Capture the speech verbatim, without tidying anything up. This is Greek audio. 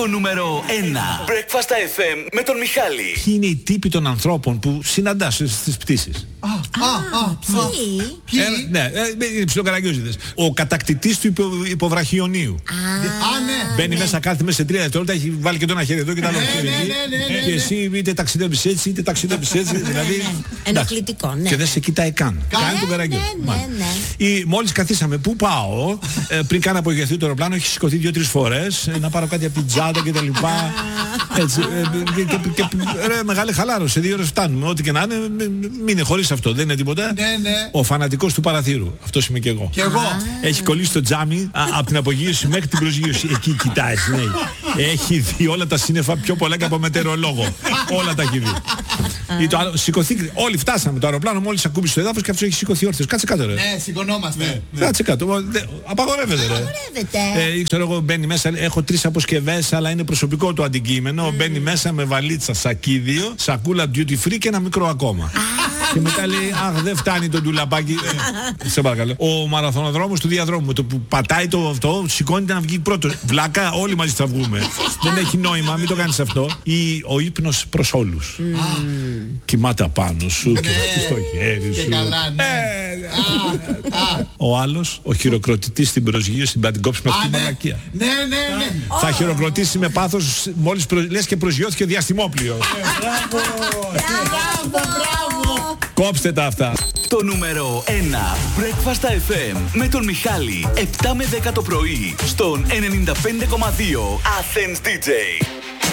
Το νούμερο ένα. Breakfast εφ εμ με τον Μιχάλη. Ποιοι είναι οι τύποι των ανθρώπων που συναντάς στις πτήσεις? Α, α, α, Ποιοι? Ναι, είναι ψιλοκαραγκιόζηδες. Ο κατακτητής του υποβραχιονίου. Α, ναι. Μπαίνει μέσα, κάθεται μέσα σε τρία δευτερόλεπτα, έχει βάλει και το ένα χέρι εδώ και το άλλο χέρι εκεί. Και εσύ είτε ταξιδεύεις έτσι, είτε ταξιδεύεις έτσι. Δηλαδή. Ενοχλητικό, ναι. Και δεν σε κοιτάει καν. Κάνει τον καραγκιόζη. Μόλις καθίσαμε, πού πάω, πριν καν απογευθεί το αεροπλάνο, έχει σηκωθεί δύο-τρεις φορές να πάρω κάτι από την τσάντα και τα λοιπά. Έτσι. Και μεγάλη χαλάρωση. Δύο ώρες φτάνουμε. Ό,τι και να είναι, μείνε χωρίς αυτό. Δεν είναι τίποτα. Ο φανατικός του παραθύρου. Αυτός είμαι και εγώ. Και εγώ. Έχει κολλήσει το τζάμι από την απογείωση μέχρι την προσγείωση. Εκεί κοιτάει. Ναι. Έχει δει όλα τα σύννεφα πιο πολλά και από μετεωρολόγο. Όλα τα έχει δει. Ή το άλλο, σηκωθεί, όλοι φτάσαμε το αεροπλάνο, μόλις ακούμπησε στο έδαφος και αυτός έχει σηκωθεί όρθιος. Κάτσε κάτω, ρε. Ναι, σηκωνόμαστε. Κάτσε κάτω. Απαγορεύεται, ρε. Απαγορεύεται. Ε, ξέρω εγώ, μπαίνει μέσα, έχω τρεις αποσκευές, αλλά είναι προσωπικό το αντικείμενο. Μπαίνει μέσα με βαλίτσα, σακίδιο, σακούλα duty free και ένα μικρό ακόμα. Και μετά λέει, αχ, δεν φτάνει το ντουλαπάκι. Σε παρακαλώ. Ο μαραθωνοδρόμος του διαδρόμου, το που πατάει το αυτό, σηκώνεται να βγει πρώτο. Βλάκα, όλοι μαζί θα βγούμε. Δεν έχει νόημα, μην το κάνεις αυτό. Ή ο ύπνος προς όλους. Κοιμάται απάνω σου και στο χέρι σου. Ο άλλος, ο χειροκροτητής στην προσγείωση, την κόψει με αυτή την μαλακία. Ναι, ναι, ναι. Θα χειροκροτήσει με πάθος μόλις λες και προσγειώθηκε ο διαστημόπλοιο. Μπράβο, μπράβο. Κόψτε τα αυτά. Το νούμερο ένα. Breakfast εφ εμ με τον Μιχάλη. επτά με δέκα το πρωί στον ενενήντα πέντε κόμμα δύο Athens ντι τζέι.